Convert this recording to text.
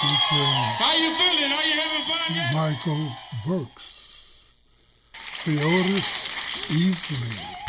How you feeling? Are you having fun yet? Michael Burks, Theodis Easley.